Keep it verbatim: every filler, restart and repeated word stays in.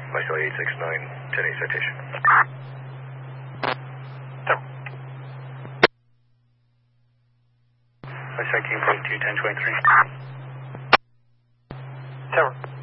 Viceroy eight six nine, ten eight citation. Tower. Viceroy King forty-two, ten twenty-three. Tower.